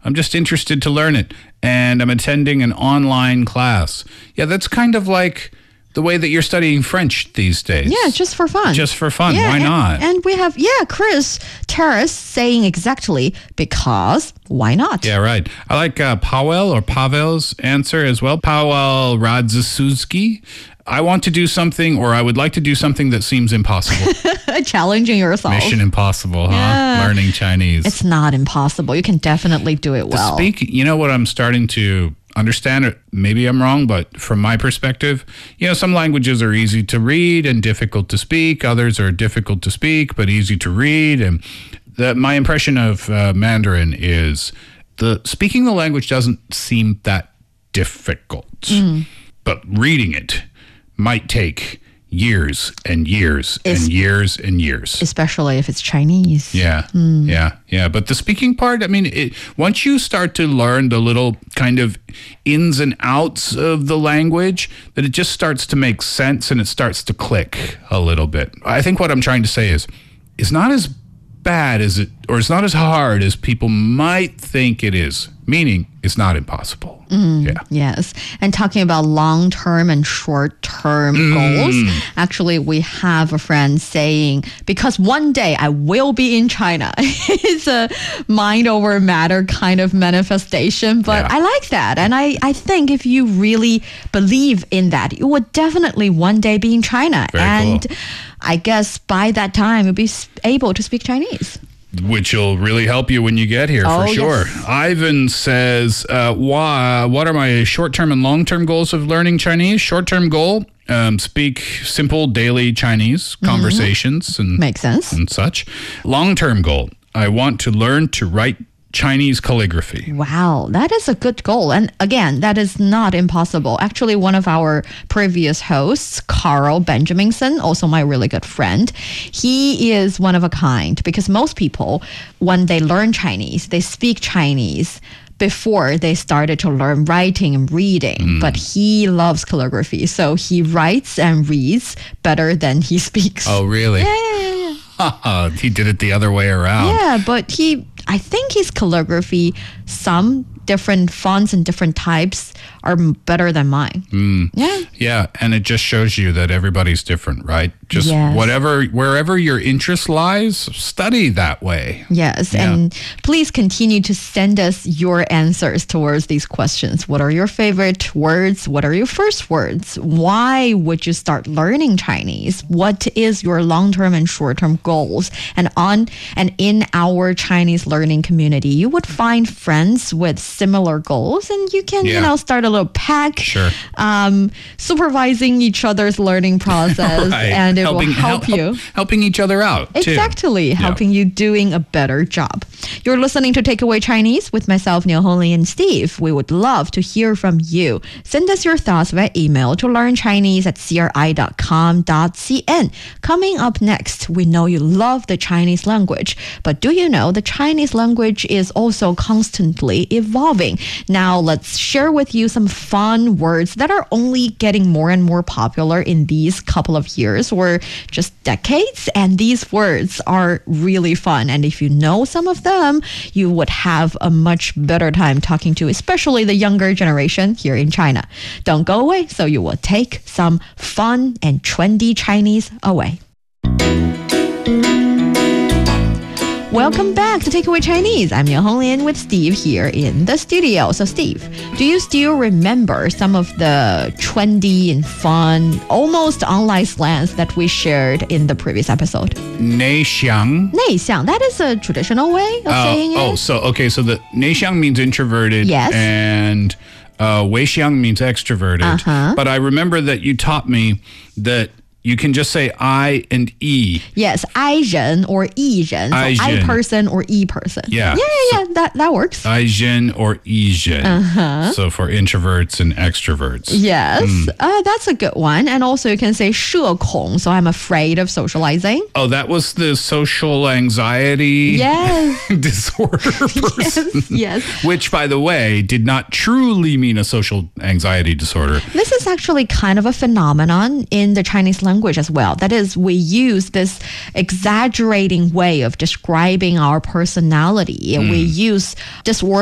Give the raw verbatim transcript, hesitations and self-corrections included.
I'm just interested to learn it. And I'm attending an online class. Yeah, that's kind of like the way that you're studying French these days. Yeah, just for fun. Just for fun. Yeah, Why and, not? And we have, yeah, Chris Terrace saying exactly because why not? Yeah, right. I like uh, Paweł or Pavel's answer as well. Paweł Radzisuski. I want to do something, or I would like to do something that seems impossible. Challenging yourself. Mission impossible, huh? Yeah. Learning Chinese. It's not impossible. You can definitely do it well. Speak, you know what I'm starting to understand, or maybe I'm wrong, but from my perspective, you know, some languages are easy to read and difficult to speak. Others are difficult to speak, but easy to read. And the, my impression of uh, Mandarin is the speaking the language doesn't seem that difficult, mm. but reading it might take years and years It's, and years and years. Especially if it's Chinese. Yeah, mm. yeah, yeah. But the speaking part, I mean, it, once you start to learn the little kind of ins and outs of the language, that it just starts to make sense and it starts to click a little bit. I think what I'm trying to say is, it's not as bad as it, or it's not as hard as people might think it is, meaning it's not impossible. Mm, yeah. Yes. And talking about long-term and short-term mm. goals, actually, we have a friend saying, because one day I will be in China. It's a mind over matter kind of manifestation, but yeah. I like that. And I, I think if you really believe in that, you would definitely one day be in China. Very and cool. I guess by that time, you'll be able to speak Chinese. Which will really help you when you get here, oh, for sure. Yes. Ivan says, uh, why, what are my short-term and long-term goals of learning Chinese? Short-term goal, um, speak simple daily Chinese conversations mm-hmm. and, Makes sense. and such. Long-term goal, I want to learn to write Chinese calligraphy. Wow, that is a good goal. And again, that is not impossible. Actually, one of our previous hosts, Carl Benjaminson, also my really good friend, he is one of a kind because most people, when they learn Chinese, they speak Chinese before they started to learn writing and reading. Mm. But he loves calligraphy, so he writes and reads better than he speaks. Oh, really? Yeah, yeah, yeah. He did it the other way around. Yeah, but he, I think his calligraphy, some different fonts and different types are better than mine. Mm. Yeah. Yeah, and it just shows you that everybody's different, right? Just yes. whatever, wherever your interest lies, study that way. Yes, yeah. and please continue to send us your answers towards these questions. What are your favorite words? What are your first words? Why would you start learning Chinese? What is your long-term and short-term goals? And on and in our Chinese learning community, you would find friends with similar goals, and you can, yeah. you know, start a little pack, sure. um, supervising each other's learning process, right. and it helping, will help, help, you. Helping each other out, Exactly, too. helping yeah. you doing a better job. You're listening to Takeaway Chinese with myself, Niu Honglin, and Steve. We would love to hear from you. Send us your thoughts via email to learnchinese at c r i dot com dot c n. Coming up next, we know you love the Chinese language, but do you know the Chinese language is also constantly evolving? Now, let's share with you some fun words that are only getting more and more popular in these couple of years or just decades, and these words are really fun. And if you know some of them, you would have a much better time talking to especially the younger generation here in China. Don't go away, so you will take some fun and trendy Chinese away. Welcome back to Takeaway Chinese. I'm Niu Honglin with Steve here in the studio. So Steve, do you still remember some of the trendy and fun, almost online slangs that we shared in the previous episode? 内向. 内向, that is a traditional way of uh, saying it. Oh, so, okay, so the 内向 means introverted. Yes. And uh, 微向 means extroverted. Uh-huh. But I remember that you taught me that you can just say I and E. Yes, I 人 or 一人. So I, I person or E person. Yeah. Yeah, yeah, yeah. So that, that works. I 人 or E 人. Uh-huh. So for introverts and extroverts. Yes. Mm. Uh, that's a good one. And also you can say 社恐. So I'm afraid of socializing. Oh, that was the social anxiety yes. disorder person. Yes, yes. Which, by the way, did not truly mean a social anxiety disorder. This is actually kind of a phenomenon in the Chinese language. language as well. That is, we use this exaggerating way of describing our personality. Mm. We use this word